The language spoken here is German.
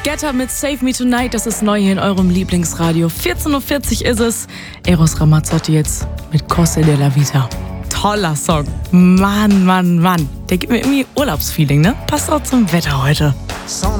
Guetta mit Save Me Tonight, das ist neu hier in eurem Lieblingsradio. 14.40 Uhr ist es. Eros Ramazzotti jetzt mit Cose della Vita. Toller Song. Mann. Der gibt mir irgendwie Urlaubsfeeling, ne? Passt auch zum Wetter heute. Sono